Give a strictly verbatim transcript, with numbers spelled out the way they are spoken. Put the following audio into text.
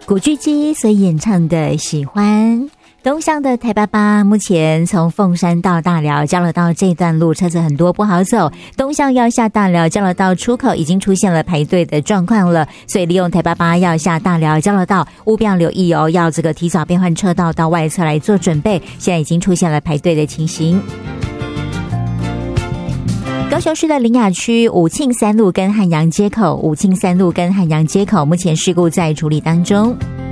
古巨基所演唱的《喜欢》。东向的台八八目前从凤山到大寮交流道这段路车子很多不好走，东向要下大寮交流道出口已经出现了排队的状况了，所以利用台八八要下大寮交流道务必要留意哦，要这个提早变换车道到外侧来做准备，现在已经出现了排队的情形。高雄市的苓雅区武庆三路跟汉阳街口，武庆三路跟汉阳街口目前事故在处理当中。